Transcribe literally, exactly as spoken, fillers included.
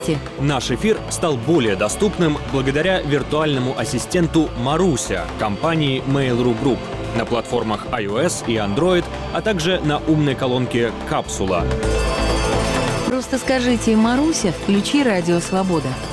Наш эфир стал более доступным благодаря виртуальному ассистенту Маруся компании Mail.ru Group на платформах iOS и Android, а также на умной колонке «Капсула». Просто скажите: «Маруся, включи радио Свобода».